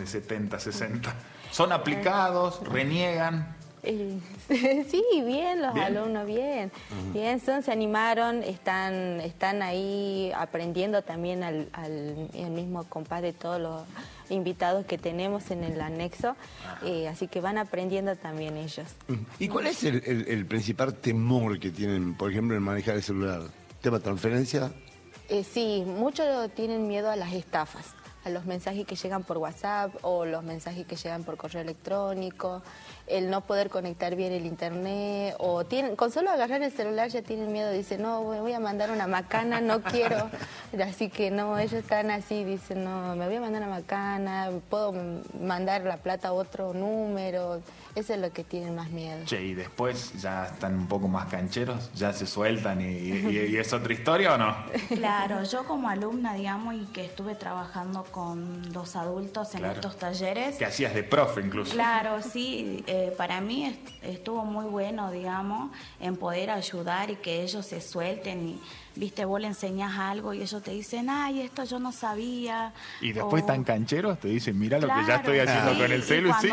de 70, 60? ¿Son aplicados? ¿Reniegan? Sí, bien, los ¿Bien? alumnos, bien. Bien, se animaron, están ahí aprendiendo también el mismo compás de todos los invitados que tenemos en el anexo, así que van aprendiendo también ellos. ¿Y cuál es el principal temor que tienen, por ejemplo, en manejar el celular? ¿Tema transferencia? Sí, muchos tienen miedo a las estafas, a los mensajes que llegan por WhatsApp o los mensajes que llegan por correo electrónico, el no poder conectar bien el internet, o con solo agarrar el celular ya tienen miedo, dicen, no, voy a mandar una macana, no quiero. Así que no, ellos están así, dicen, no, me voy a mandar una macana, puedo mandar la plata a otro número. Eso es lo que tienen más miedo. Che, y después ya están un poco más cancheros, ya se sueltan y es otra historia, ¿o no? Claro, yo como alumna, digamos, y que estuve trabajando con los adultos en estos talleres. Que hacías de profe incluso. Claro, sí, para mí estuvo muy bueno, digamos, en poder ayudar y que ellos se suelten y, viste, vos le enseñás algo y ellos te dicen, ay, esto yo no sabía. Y después o... tan cancheros te dicen, mira lo Claro, que ya estoy haciendo sí, con el celu, sí.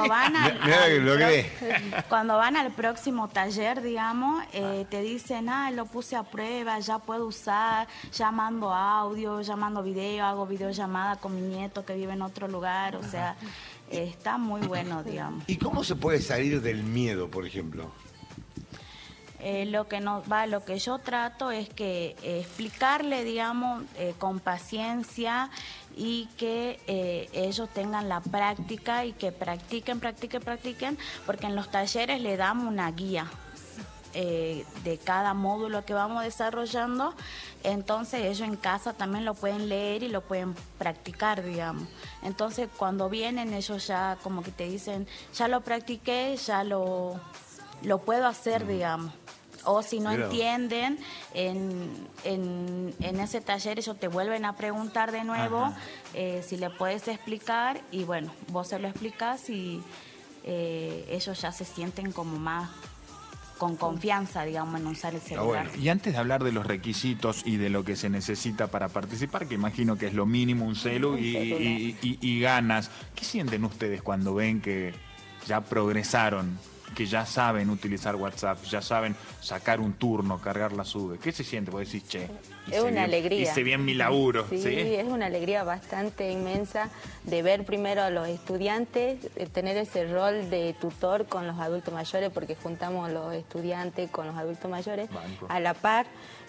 Cuando van al próximo taller, digamos, te dicen, lo puse a prueba, ya puedo usar, ya mando audio, ya mando video, hago videollamada con mi nieto que vive en otro lugar, o sea, está muy bueno, digamos. ¿Y cómo se puede salir del miedo, por ejemplo? Lo que yo trato es que explicarle, digamos, con paciencia y que ellos tengan la práctica y que practiquen, porque en los talleres le damos una guía de cada módulo que vamos desarrollando, entonces ellos en casa también lo pueden leer y lo pueden practicar, digamos. Entonces cuando vienen ellos ya como que te dicen, ya lo practiqué, ya lo puedo hacer, digamos. O si no entienden, en ese taller ellos te vuelven a preguntar de nuevo si le puedes explicar y bueno, vos se lo explicás y ellos ya se sienten como más con confianza, digamos, en usar el celular. Bueno. Y antes de hablar de los requisitos y de lo que se necesita para participar, que imagino que es lo mínimo un celu y ganas, ¿qué sienten ustedes cuando ven que ya progresaron? Que ya saben utilizar WhatsApp, ya saben sacar un turno, cargar la sube. ¿Qué se siente? Vos decís, che, es una alegría. Hice bien mi laburo. Sí, es una alegría bastante inmensa de ver primero a los estudiantes, tener ese rol de tutor con los adultos mayores, porque juntamos los estudiantes con los adultos mayores a la par,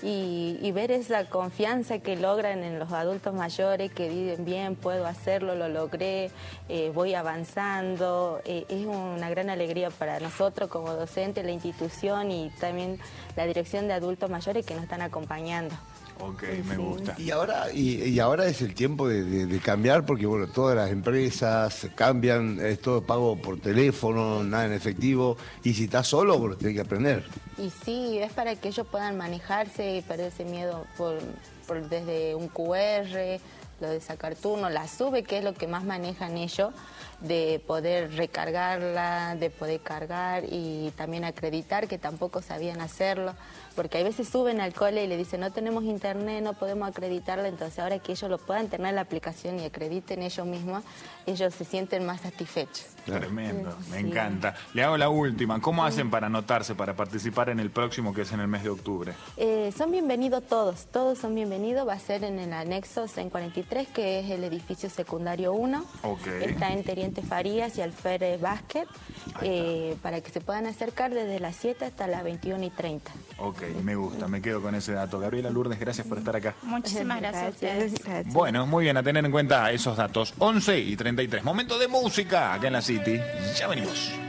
y ver esa confianza que logran en los adultos mayores, que dicen, bien, puedo hacerlo, lo logré, voy avanzando. Es una gran alegría para nosotros como docentes, la institución y también la dirección de adultos mayores que nos están acompañando. Ok, me gusta. Y ahora es el tiempo de cambiar, porque bueno, todas las empresas cambian, es todo pago por teléfono, nada en efectivo, y si estás solo, bueno, tienes que aprender. Y sí, es para que ellos puedan manejarse y perder ese miedo desde un QR, lo de sacar turno, la sube, que es lo que más manejan ellos, de poder recargarla, de poder cargar y también acreditar, que tampoco sabían hacerlo, porque hay veces suben al cole y le dicen, no tenemos internet, no podemos acreditarla, entonces ahora que ellos lo puedan tener en la aplicación y acrediten ellos mismos, ellos se sienten más satisfechos. Tremendo, me encanta. Le hago la última, ¿cómo hacen para anotarse, para participar en el próximo que es en el mes de octubre? Son bienvenidos todos son bienvenidos, va a ser en el anexo CEN 43, que es el edificio secundario 1, está en Teniente Farías y Alférez Vázquez, para que se puedan acercar desde las 7 hasta las 21:30. Ok, me gusta, me quedo con ese dato. Gabriela Lourdes, gracias por estar acá. Muchísimas gracias a ustedes. Gracias. Bueno, muy bien, a tener en cuenta esos datos. 11:33, momento de música acá en la City. Ya venimos.